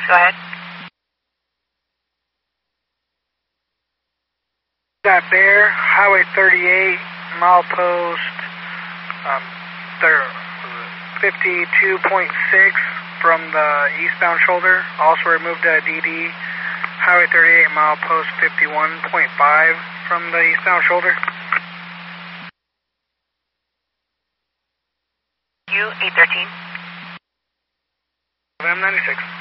go ahead. Got Bear, Highway 38, milepost 52.6 from the eastbound shoulder. Also removed DD, Highway 38, milepost 51.5 from the eastbound shoulder. U813. M96.